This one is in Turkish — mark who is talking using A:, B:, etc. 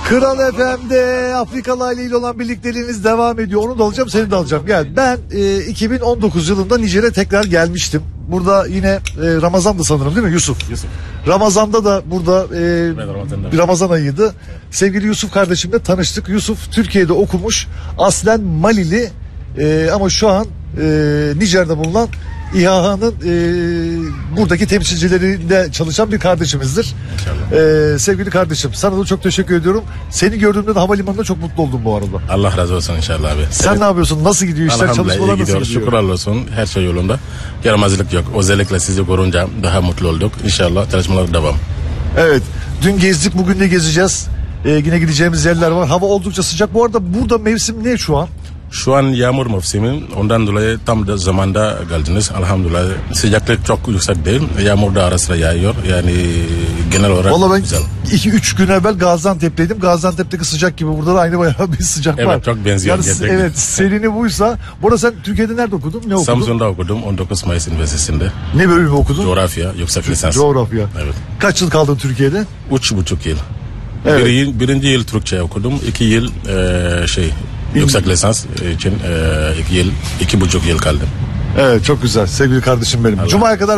A: Kral FM'de Afrikalı aileyle olan birlikteliğiniz devam ediyor. Onu da alacağım, seni de alacağım. Gel. Ben 2019 yılında Nijer'e tekrar gelmiştim. Burada yine Ramazan'dı sanırım, değil mi Yusuf? Ramazan'da da burada bir Ramazan ayıydı. Sevgili Yusuf kardeşimle tanıştık. Yusuf Türkiye'de okumuş. Aslen Malili ama şu an Nijer'de bulunan İHA'nın buradaki temsilcilerinde çalışan bir kardeşimizdir. Sevgili kardeşim, sana da çok teşekkür ediyorum. Seni gördüğümde de havalimanında çok mutlu oldum bu arada.
B: Allah razı olsun inşallah abi.
A: Sen ne yapıyorsun? Nasıl gidiyor işler? Çalışmalar nasıl gidiyor?
B: Şükürler olsun. Her şey yolunda. Yaramazlık yok. Özellikle sizi görünce daha mutlu olduk. İnşallah çalışmalar devam.
A: Evet. Dün gezdik, bugün de gezeceğiz. Yine gideceğimiz yerler var. Hava oldukça sıcak. Bu arada burada mevsim ne şu an?
B: Şu an yağmur mevsimi. Ondan dolayı tam da zamanda geldiniz. Elhamdülillah. Sıcaklık çok yüksek değil. Yağmur da ara sıra yağıyor. Yani genel olarak
A: vallahi
B: güzel.
A: Ben 2-3 gün evvel Gaziantep'teydim. Gaziantep'teki sıcak gibi burada da aynı bayağı bir sıcak var.
B: Evet, çok benziyor.
A: Yani, evet, serini buysa. Bu arada sen Türkiye'de nerede okudun? Ne okudun?
B: Samsun'da okudum. 19 Mayıs Üniversitesi'nde.
A: Ne bölümü okudun?
B: Coğrafya, yüksek lisans.
A: Coğrafya.
B: Evet.
A: Kaç yıl kaldın Türkiye'de?
B: 3,5 yıl.
A: Evet.
B: Birinci yıl Türkçe okudum. 2 yıl yüksek lisans için 2,5 yıl kaldım.
A: Evet, çok güzel sevgili kardeşim benim. Cuma'ya kadar